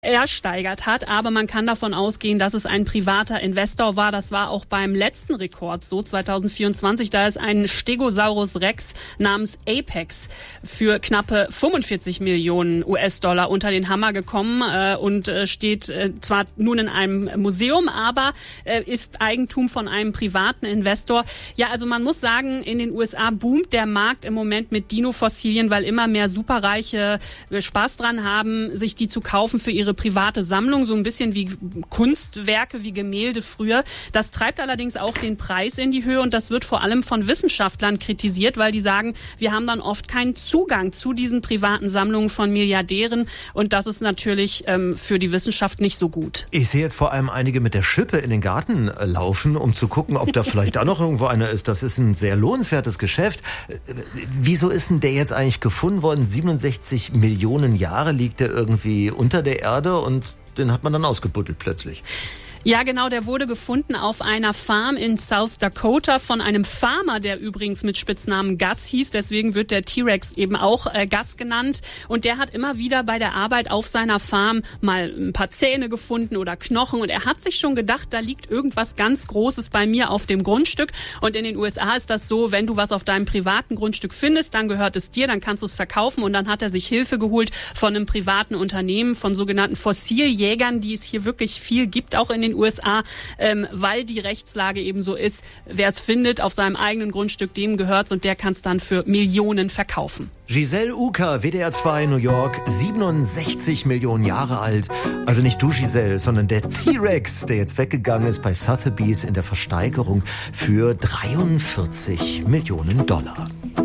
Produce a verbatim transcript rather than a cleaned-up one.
ersteigert hat, aber man kann davon ausgehen, dass es ein privater Investor war. Das war auch beim letzten Rekord so, zwanzig vierundzwanzig. Da ist ein Stegosaurus Rex namens Apex für knappe fünfundvierzig Millionen U S-Dollar unter den Hammer gekommen äh, und äh, steht äh, zwar nun in einem Museum, aber äh, ist Eigentum von einem privaten Investor. Ja, also man muss sagen, in den U S A boomt der Markt im Moment mit Dino-Fossilien, weil immer mehr Superreiche äh, Spaß dran haben, sich die zu kaufen für ihre private Sammlung, so ein bisschen wie Kunstwerke, wie Gemälde früher. Das treibt allerdings auch den Preis in die Höhe und das wird vor allem von Wissenschaftlern kritisiert, weil die sagen, wir haben dann oft keinen Zugang zu diesen privaten Sammlungen von Milliardären und das ist natürlich ähm, für die Wissenschaft nicht so gut. Ich sehe jetzt vor allem einige mit der Schippe in den Garten äh, laufen, um zu gucken, ob da vielleicht auch noch irgendwo einer ist. Das ist ein sehr lohnenswertes Geschäft. Äh, wieso ist denn der jetzt eigentlich gefunden worden? siebenundsechzig Millionen Jahre liegt der irgendwie unter der Erde und den hat man dann ausgebuddelt plötzlich. Ja, genau, der wurde gefunden auf einer Farm in South Dakota von einem Farmer, der übrigens mit Spitznamen Gus hieß. Deswegen wird der T-Rex eben auch äh, Gus genannt. Und der hat immer wieder bei der Arbeit auf seiner Farm mal ein paar Zähne gefunden oder Knochen. Und er hat sich schon gedacht, da liegt irgendwas ganz Großes bei mir auf dem Grundstück. Und in den U S A ist das so, wenn du was auf deinem privaten Grundstück findest, dann gehört es dir, dann kannst du es verkaufen. Und dann hat er sich Hilfe geholt von einem privaten Unternehmen, von sogenannten Fossiljägern, die es hier wirklich viel gibt, auch in den U S A, ähm, weil die Rechtslage eben so ist, wer es findet auf seinem eigenen Grundstück, dem gehört's und der kann es dann für Millionen verkaufen. Giselle Ucker, W D R zwei New York, siebenundsechzig Millionen Jahre alt. Also nicht du, Giselle, sondern der T-Rex, der jetzt weggegangen ist bei Sotheby's in der Versteigerung für dreiundvierzig Millionen Dollar.